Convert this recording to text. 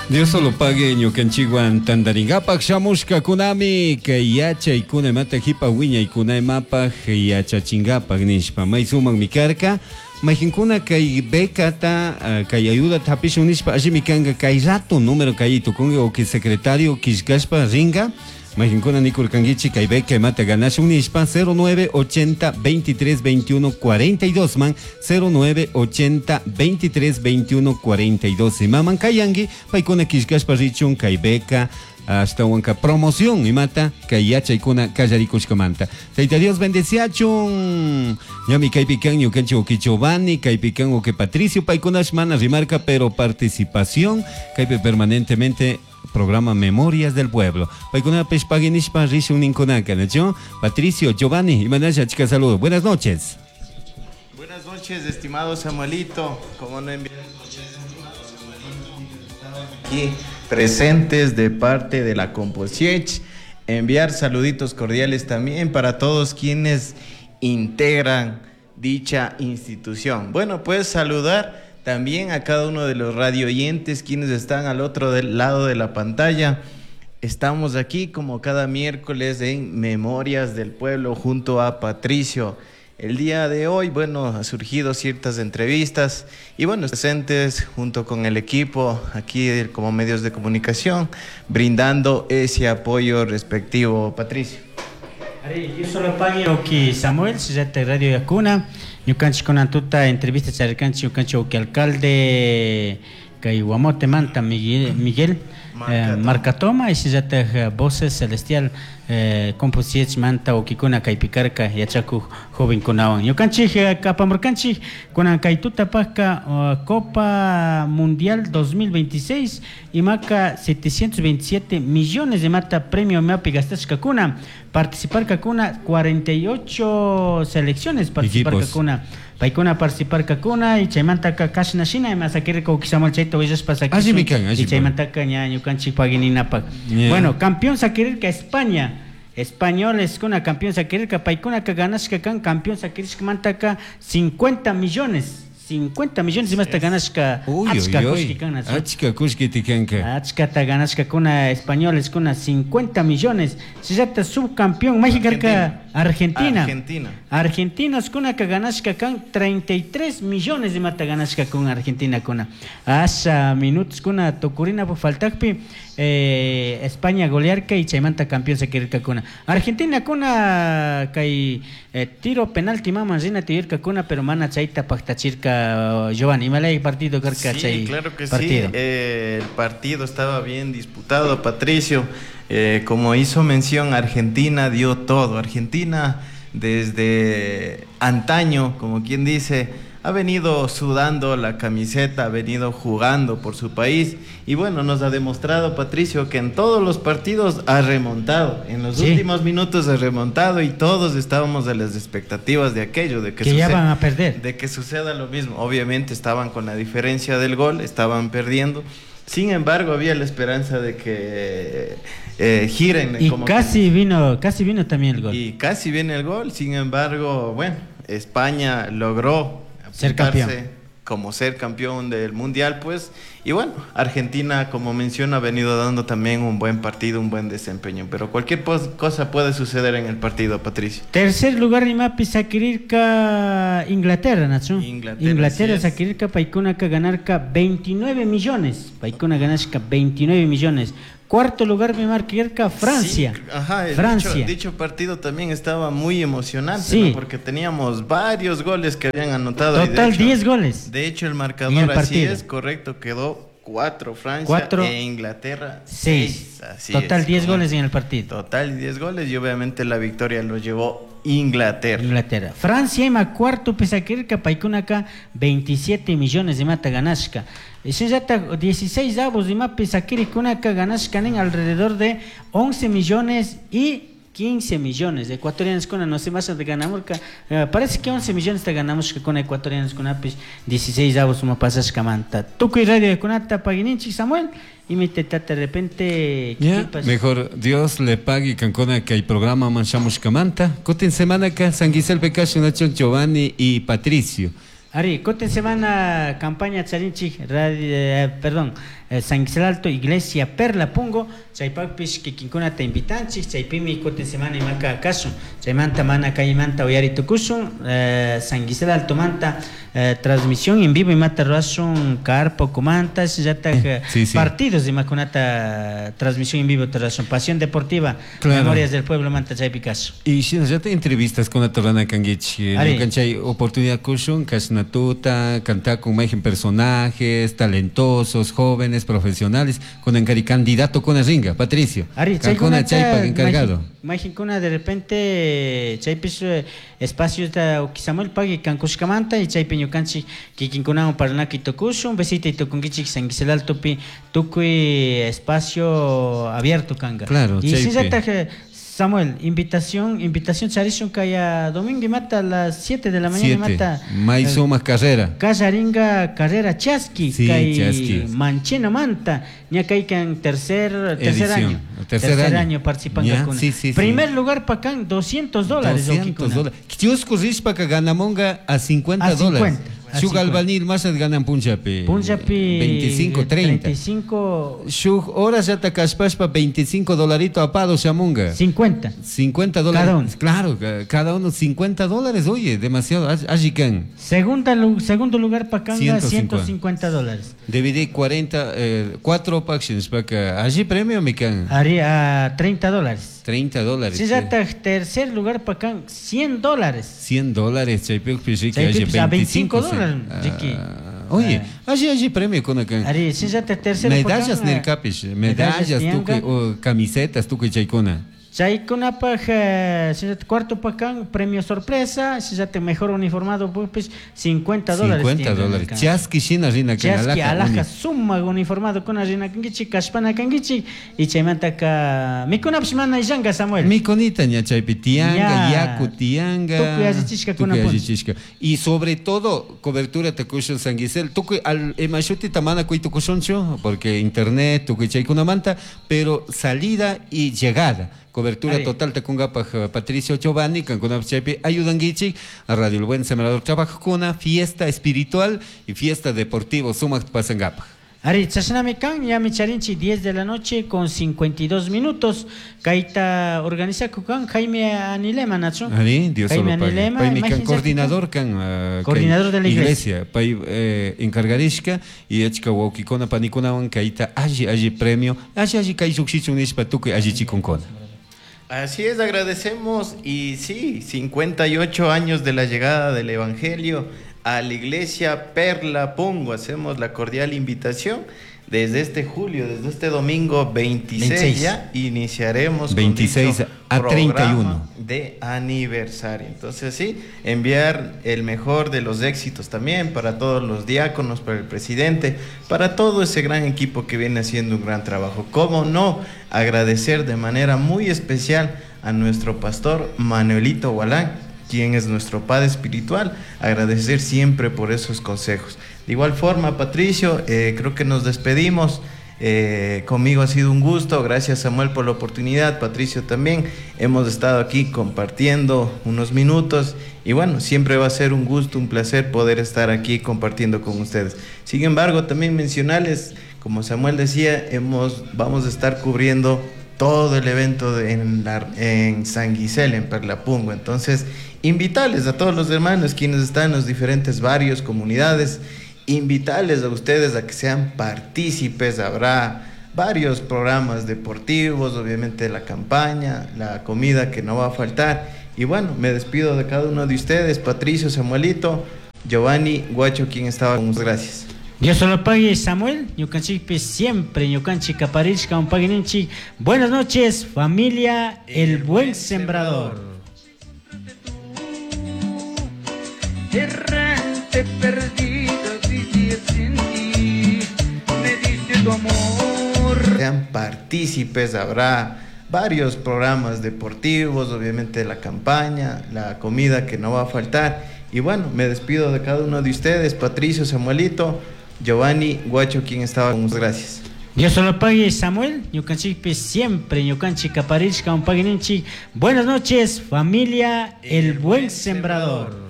Dios solo pague ñukanchikwan tandaringapak shamushka kunami kay yachay kuna mata hipa wiña y kunay mapa yachachingapak nishpa may suman mi karka majinkuna kay becata kay ayuda tapishun nishpa allimi kanga kay rato número kay tukunga o que secretario kishkashpa ringa majinkuna nikul kangichi kay beca mata ganashun nishpa 0980 23 21 42 man 0980 23 21 42 maman kayangi paikuna kishkashpa richun kay beca hasta huanca promoción y mata kayacha y kuna kayarikushkamanta. Taita Dios bendeciachun. Yami kaipican yukancho que Giovanni, kaipican o que Patricio, paikunash mana remarca, pero participación, kaipe permanentemente programa Memorias del Pueblo. Paikuna peshpaginishpa rishun ninkunaka, ¿no? Patricio, Giovanni, y manasha chica saludos. Buenas noches. Buenas noches, estimado Samuelito. Como no enviar aquí presentes de parte de la Composiech, enviar saluditos cordiales también para todos quienes integran dicha institución. Bueno, pues saludar también a cada uno de los radio oyentes quienes están al otro lado de la pantalla. Estamos aquí como cada miércoles en Memorias del Pueblo junto a Patricio. El día de hoy, bueno, ha surgido ciertas entrevistas y bueno, presentes junto con el equipo aquí como medios de comunicación, brindando ese apoyo respectivo. Patricio. Yo solo pago que Samuel, si ya te radio Yacuna, yo cancho con Antuta entrevistas al cancho, yo cancho que alcalde que Guamote Manta Miguel Marcatoma y si ya te voces celestial Composiech Manta o Kikuna Kaipicarca y Achaku joven Kunawan. Yo canchi Capamorcanchi con Kaituta Pasca Copa Mundial 2026 y Maca 727 millones de mata premio Mapi Gastas Kakuna. Participar Kakuna 48 selecciones participar Kakuna. Paikuna participar Kakuna y Chaimanta Kakashna Shina y Masakir Kokisamo Chaito Villas Pasaki y Chaimanta Caña Yucanchi Paginina Pak. Bueno, campeón Sakirirka España. Españoles con una campeón Sakirirka Paikuna Kaganashka Kan campeón Sakirirka Mantaka 50 millones. 50 millones de más ganashka achka kushki tikanka achka ganashka kuna españoles kuna 50 millones si ya subcampeón mágica Argentina es kuna ganashka kan 33 millones de mata ganashka con Argentina kuna asa minutos kuna tokurina por faltakpi España golearka y chaimanta campeón se quiere kuna Argentina kuna kai tiro penalti mama zina tirka kuna pero mana chaita paktachirka Giovanni, ¿me leí partido? Sí, claro que partido. Sí. El partido estaba bien disputado, Patricio. Como hizo mención, Argentina dio todo. Argentina, desde antaño, como quien dice, ha venido sudando la camiseta, ha venido jugando por su país. Y bueno, nos ha demostrado, Patricio, que en todos los partidos ha remontado. En los últimos minutos ha remontado y todos estábamos a las expectativas de aquello, de que ya van a perder. De que suceda lo mismo. Obviamente estaban con la diferencia del gol, estaban perdiendo. Sin embargo, había la esperanza de que giren. Y casi vino también el gol. Y casi viene el gol. Sin embargo, bueno, España logró ser campeón. Como ser campeón del mundial, pues, y bueno, Argentina, como menciona, ha venido dando también un buen partido, un buen desempeño, pero cualquier cosa puede suceder en el partido, Patricio. Tercer lugar, Imapi Sakirirka Inglaterra, ¿no? Inglaterra Sakirirka Paikunaka ganarka 29 millones, Paikuna ganarka 29 millones. Cuarto lugar, Mimarquierca, Francia. Sí, ajá, Francia. Dicho partido también estaba muy emocionante, ¿no? Porque teníamos varios goles que habían anotado. Total, hecho, 10 goles. De hecho, el marcador así es, correcto, quedó 4 Francia e Inglaterra 6. Total, 10 goles en el partido. Total, 10 goles y obviamente la victoria lo llevó Inglaterra. Francia ima cuarto Pesaquirca Paikunaka 27 millones de mata ganashka. Ese ya está 16 avos de mapa Pesaquiricunaka ganashka en alrededor de 11 millones y 15 millones de ecuatorianos con no sé más de ganamurca parece que 11 millones de ganamos con ecuatorianos con apis 16 avos uma pasas camanta. Tuco y radio de Conata Pagininchi Samuel y me te de repente mejor Dios le pague cancona que hay programa manchamos camanta coten semana que San Giselle Pecacho Nacho Giovanni y Patricio Ari, coten semana campaña Charinchi radio, San Gisel Alto, Iglesia Perla Pungo, chaypakpish que kinkuna te invitanchik, chaypimi kote semana imaka acaso, chaymanta mana kaymanta oyari tukusun, San Gisel Alto manta transmisión en vivo y mata razón carpo comantas, ya partidos de macunata transmisión en vivo, razón pasión deportiva, claro. Memorias del pueblo manta chay Picasso. Y si ya te entrevistas con la Torrana Kangichi, hay oportunidad kushun, kashnatuta, cantar con imagen personajes talentosos, jóvenes, profesionales, con el candidato con la ringa, Patricio. Con el chaypa encargado. Imagín kuna de repente chaypis espacios da Samuel Pagui Cancushcamanta y chaypeño canchi que kinkuna parlanaki tokushun, besita y tokungichi San Gisel Alto pi tukui espacio abierto kanga. Claro, y si ya Samuel, invitación charishun kaya domingo y mata a las 7 de la mañana mata. Maizoma carrera. Casaringa carrera Chasqui, sí, Chasqui. Manchena manta, ya que hay en tercer año. Tercer año participan con. Sí, primer lugar para acá, $200. $200. Kiosco Rispa que gana monga a $50. Shug albanil más ganan Punjabi 25, 30. 35. Shug horas ya te caspas para $25 a pado Shamunga. $50. Cada uno. Claro, cada uno $50. Oye, demasiado. Ajikan. Segundo lugar para Kanga, $150. Dividí 4 pactions para que allí premio me can. Haría $30. $30. Si ya tercer lugar para acá, $100. $100, chaypeo que a $25. Oye, allí premio con acá. Si ya tercero medallas en el capish, medallas, camisetas, tú que chaykona. Chaykona paja, cuarto para acá, premio sorpresa, si ya te mejor uniformado, pues $50. $50. Chasqui Shina Rina Chasqui alaja suma uniformado con Rina Kangichi, Kashpana Kangichi, y Chaymanta ka. Mikuna Pshmana Yanga Samuel. Mikonita ña chaypi tianga, yaku tianga. Y sobre todo, cobertura takusho San Gisel. Tuku al emashuti tamana kuy tukushoncho, porque internet, tuku chaykuna manta, pero salida y llegada. Cobertura total Tacungapa Patricio Giovanni, Cancuna Chepe, Ayudanguichi, a Radio El Buen Sembrador Trabajo Cuna, fiesta espiritual y fiesta deportiva, Sumac Pasangapa. Ari, Chasnamikan, ya Micharinchi, 10 de la noche con 52 minutos. Kaita organiza con Jaime Anilema, Nacho. Ari, Dios Jaime solo pague. Anilema, coordinador coordinador de la iglesia. Pai encargarishka y echka wokikona panikuna kaita allí premio, allí kai sukshichunis patuke allí chikonkona. Así es, agradecemos y sí, 58 años de la llegada del Evangelio a la iglesia Perla Pungo. Hacemos la cordial invitación desde este julio, desde este domingo 26. Ya iniciaremos 26 con a 31 de aniversario. Entonces sí, enviar el mejor de los éxitos también para todos los diáconos, para el presidente, para todo ese gran equipo que viene haciendo un gran trabajo. Cómo no agradecer de manera muy especial a nuestro pastor Manuelito Gualán, quien es nuestro padre espiritual, agradecer siempre por esos consejos. De igual forma, Patricio, creo que nos despedimos. Conmigo ha sido un gusto, gracias Samuel por la oportunidad, Patricio también, hemos estado aquí compartiendo unos minutos y bueno, siempre va a ser un gusto, un placer poder estar aquí compartiendo con ustedes. Sin embargo, también mencionarles, como Samuel decía, vamos a estar cubriendo todo el evento en San Gisel, en Perla Pungo. Entonces, invitarles a todos los hermanos quienes están en los diferentes barrios, comunidades, invitarles a ustedes a que sean partícipes. Habrá varios programas deportivos, obviamente la campaña, la comida que no va a faltar. Y bueno, me despido de cada uno de ustedes, Patricio, Samuelito, Giovanni, Guacho, quien estaba con nosotros. Gracias. Dios solo pague, Samuel. Ñucanchi siempre, Ñucanchi Caparishka, un paguinenchi. Buenas noches, familia El Buen Sembrador. Errante perdido, vivir sin ti, me diste tu amor. Sean partícipes, habrá varios programas deportivos, obviamente la campaña, la comida que no va a faltar. Y bueno, me despido de cada uno de ustedes, Patricio, Samuelito, Giovanni, Guacho, quien estaba con nosotros. Gracias. Dios solo pague, Samuel. Ñucanchi siempre, Ñucanchi Caparishka, un paguinenchi. Buenas noches, familia El Buen Sembrador.